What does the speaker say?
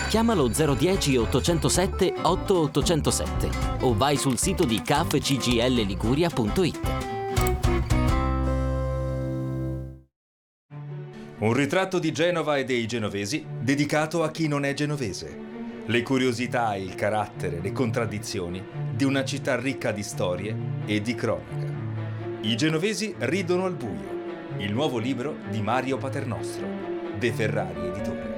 Chiamalo 010 807 8807 o vai sul sito di cafcglliguria.it. Un ritratto di Genova e dei genovesi dedicato a chi non è genovese. Le curiosità, il carattere, le contraddizioni di una città ricca di storie e di cronaca. I genovesi ridono al buio. Il nuovo libro di Mario Paternostro, De Ferrari Editore.